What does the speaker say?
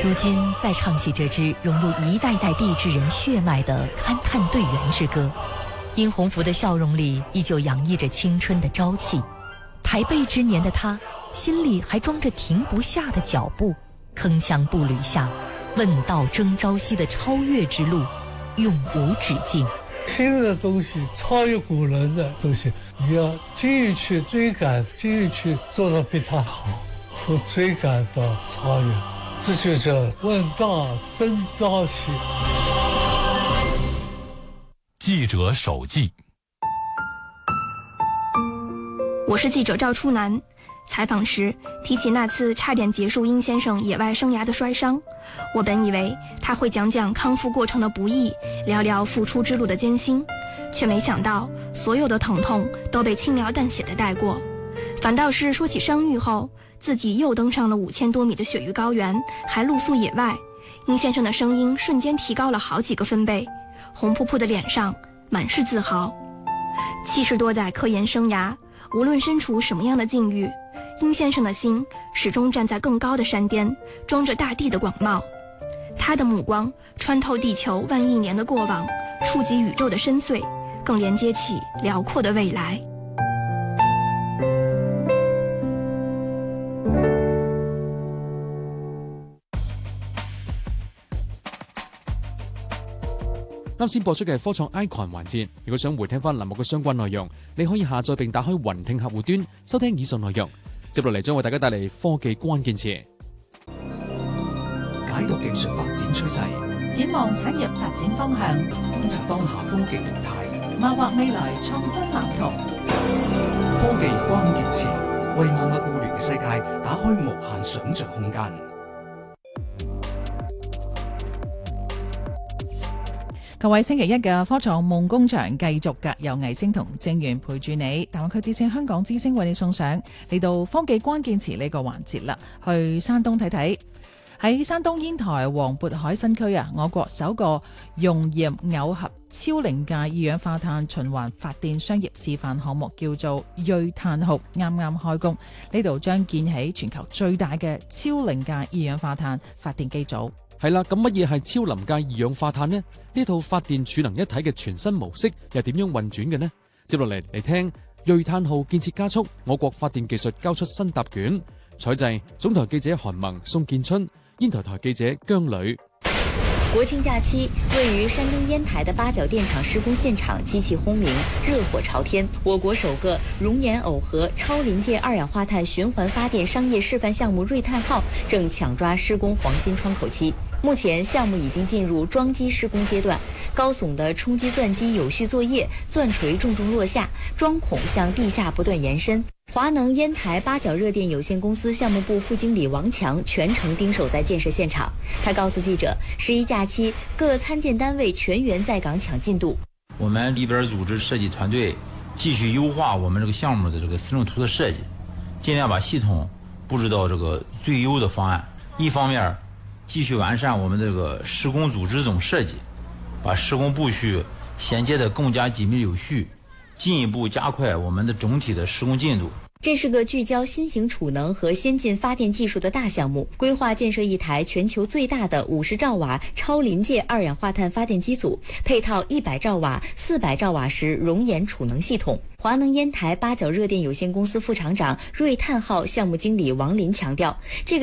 如今再唱起这支融入一代代地质人血脉的勘探队员之歌，殷洪福的笑容里依旧洋溢着青春的朝气。排辈之年的他，心里还装着停不下的脚步，铿锵步履下，问道征朝夕的超越之路永无止境。 新的东西，超越古人的东西，你要继续去追赶，继续去做得比他好，从追赶到超越，这就叫问道征朝夕。 记者手记。 我是记者赵初南。采访时提起那次差点结束殷先生野外生涯的摔伤，我本以为他会讲讲康复过程的不易，聊聊复出之路的艰辛，却没想到所有的疼痛都被轻描淡写的带过，反倒是说起伤愈后自己又登上了5000多米的雪域高原，还露宿野外，殷先生的声音瞬间提高了好几个分贝，红扑扑的脸上满是自豪。70多载科研生涯，无论身处什么样的境遇，殷先生的心始终站在更高的山巅，装着大地的广袤。他的目光穿透地球万亿年的过往，触及宇宙的深邃，更连接起辽阔的未来。 啱先播出嘅科創 Icon 環節，如果想回聽翻欄目嘅相關內容，你可以下載並打開雲聽客戶端收聽以上內容。接落嚟將為大家帶嚟科技關鍵詞， 解讀技術發展趨勢， 展望產業發展方向， 觀察當下科技動態， 謀劃未來創新藍圖。 科技關鍵詞為萬物互聯嘅世界打開無限想像空間。 各位，星期一嘅科創夢工場繼續㗎，由魏星同正源陪住你。大灣區之聲、香港之聲為你送上嚟到科技關鍵詞呢個環節啦。去山東睇睇，喺山東煙台黃渤海新區啊，我國首個熔鹽耦合超臨界二氧化碳循環發電商業示範項目叫做銳碳號，啱啱開工。呢度將建起全球最大嘅超臨界二氧化碳發電機組。 係啦，咁乜嘢係超臨界二氧化碳呢？呢套發電儲能一體嘅全新模式又點樣運轉嘅呢？接落嚟聽銳碳號建設加速，我國發電技術交出新答卷。採製總台記者韓萌、宋建春，煙台台記者姜磊。 国庆假期，位于山东烟台的八角电厂施工现场机器轰鸣，热火朝天。我国首个熔岩耦合超临界二氧化碳循环发电商业示范项目銳碳号正抢抓施工黄金窗口期。目前项目已经进入装机施工阶段，高耸的冲击钻机有序作业，钻锤重重落下，桩孔向地下不断延伸。华能烟台八角热电有限公司项目部副经理王强全程盯守在建设现场。他告诉记者，11假期各参建单位全员在岗抢进度。 我们里边组织设计团队继续优化我们这个项目的这个思路图的设计，尽量把系统布置到这个最优的方案。一方面继续完善我们这个施工组织总设计，把施工步序衔接得更加紧密有序，进一步加快我们的总体的施工进度。 这是个聚焦新型储能和先进发电技术的大项目，规划建设一台全球最大的50兆瓦超临界二氧化碳发电机组，配套100兆瓦、400兆瓦时熔岩储能系统。华能烟台八角热电有限公司副厂长銳碳号项目经理王林强调，这个